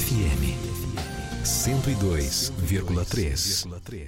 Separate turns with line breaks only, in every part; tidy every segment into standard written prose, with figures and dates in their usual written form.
FM 102,3.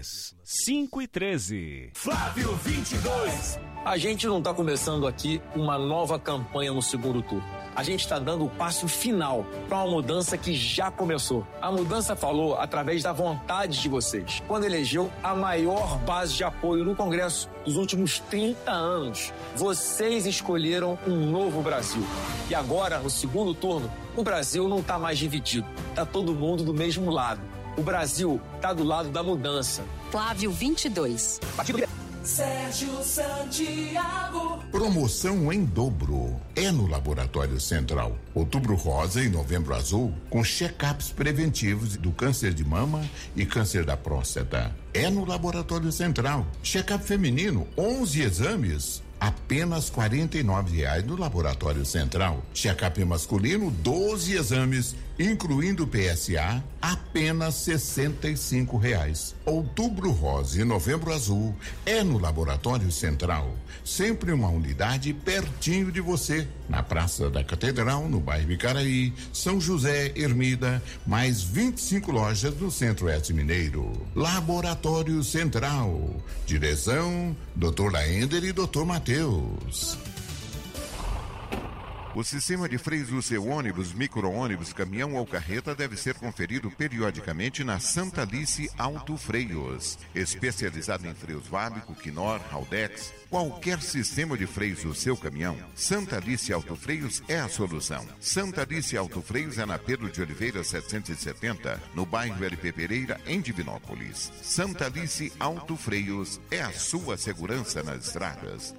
5:13.
Flávio 22.
A gente não está começando aqui uma nova campanha no segundo turno. A gente está dando o passo final para uma mudança que já começou. A mudança falou através da vontade de vocês, quando elegeu a maior base de apoio no Congresso dos últimos 30 anos. Vocês escolheram um novo Brasil. E agora, no segundo turno, o Brasil não está mais dividido. Está todo mundo do mesmo lado. O Brasil está do lado da mudança.
Flávio 22.
Sérgio Santiago.
Promoção em dobro. É no Laboratório Central. Outubro Rosa e Novembro Azul, com check-ups preventivos do câncer de mama e câncer da próstata. É no Laboratório Central. Check-up feminino, 11 exames, apenas R$ 49,00 no Laboratório Central. Check-up masculino, 12 exames, incluindo PSA, apenas R$ 65,00. Outubro Rosa e Novembro Azul é no Laboratório Central. Sempre uma unidade pertinho de você. Na Praça da Catedral, no bairro Icaraí, São José, Ermida, mais 25 lojas no Centro-Oeste Mineiro. Laboratório Central. Direção, Dr. Laender e Dr. Matheus.
O sistema de freios do seu ônibus, micro-ônibus, caminhão ou carreta deve ser conferido periodicamente na Santa Alice Auto Freios. Especializado em freios Vábico, Quinor, Haldex, qualquer sistema de freios do seu caminhão, Santa Alice Auto Freios é a solução. Santa Alice Auto Freios é na Pedro de Oliveira 770, no bairro LP Pereira, em Divinópolis. Santa Alice Auto Freios é a sua segurança nas estradas.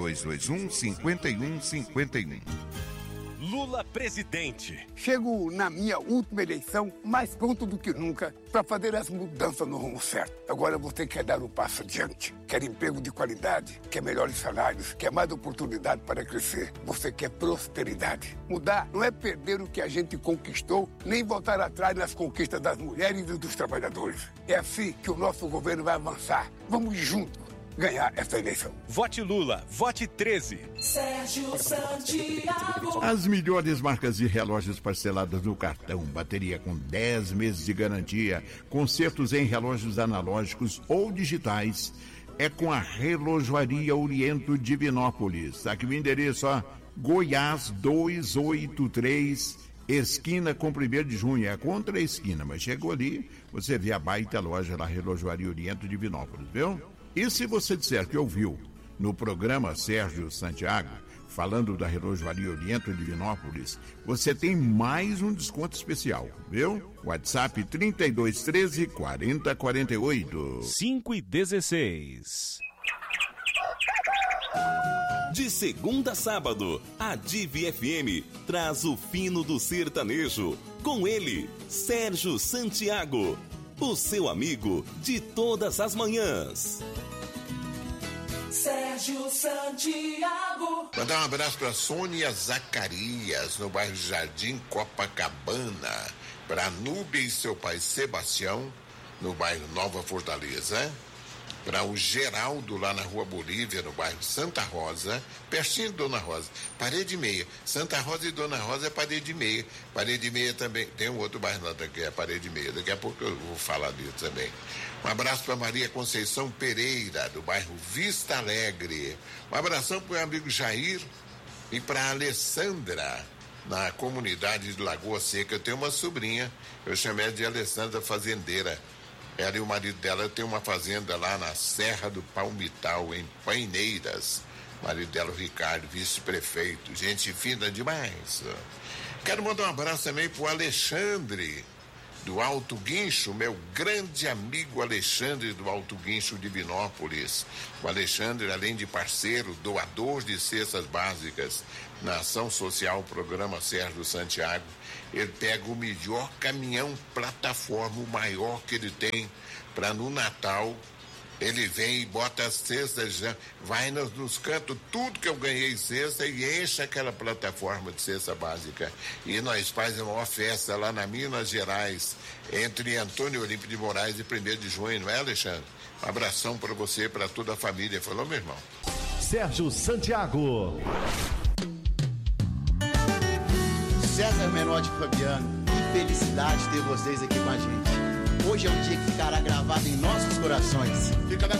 3221-5151.
Lula presidente.
Chego na minha última eleição mais pronto do que nunca para fazer as mudanças no rumo certo. Agora você quer dar um passo adiante, quer emprego de qualidade, quer melhores salários, quer mais oportunidade para crescer. Você quer prosperidade. Mudar não é perder o que a gente conquistou, nem voltar atrás nas conquistas das mulheres e dos trabalhadores. É assim que o nosso governo vai avançar. Vamos juntos ganhar essa eleição.
Vote Lula, vote 13.
Sérgio Santiago.
As melhores marcas de relógios parceladas no cartão, bateria com 10 meses de garantia, consertos em relógios analógicos ou digitais, é com a Relojoaria Oriento Divinópolis. Aqui o endereço, Goiás 283, esquina com 1º de junho, é contra a esquina, mas chegou ali, você vê a baita loja da Relojoaria Oriento Divinópolis, viu? E se você disser que ouviu no programa Sérgio Santiago, falando da Relojoaria Oriento Divinópolis, você tem mais um desconto especial, viu? WhatsApp 3213-4048.
5:16.
De segunda a sábado, a Divi FM traz o fino do sertanejo. Com ele, Sérgio Santiago, o seu amigo de todas as manhãs.
Sérgio Santiago.
Mandar um abraço para Sônia Zacarias, no bairro Jardim Copacabana. Para Núbia e seu pai Sebastião, no bairro Nova Fortaleza. Para o Geraldo, lá na Rua Bolívia, no bairro Santa Rosa, pertinho de Dona Rosa, parede meia. Santa Rosa e Dona Rosa é parede meia. Parede meia também, tem um outro bairro lá que é parede meia, daqui a pouco eu vou falar disso também. Um abraço para Maria Conceição Pereira, do bairro Vista Alegre. Um abração para o meu amigo Jair e para a Alessandra, na comunidade de Lagoa Seca. Eu tenho uma sobrinha, eu chamei ela de Alessandra Fazendeira. Ela e o marido dela tem uma fazenda lá na Serra do Palmital, em Paineiras. O marido dela, o Ricardo, vice-prefeito. Gente fina demais. Quero mandar um abraço também pro Alexandre, do Alto Guincho, meu grande amigo Alexandre do Alto Guincho de Divinópolis. O Alexandre, além de parceiro, doador de cestas básicas na ação social Programa Sérgio Santiago, ele pega o melhor caminhão plataforma, o maior que ele tem, para no Natal ele vem e bota as cestas, vai nos cantos, tudo que eu ganhei cesta, e enche aquela plataforma de cesta básica. E nós fazemos uma festa lá na Minas Gerais, entre Antônio Olímpio de Moraes e 1º de junho, não é, Alexandre? Um abração para você e para toda a família. Falou, meu irmão?
Sérgio Santiago.
César Menotti Fabiano,
felicidade ter vocês aqui com a gente. Hoje é um dia que ficará gravado em nossos corações.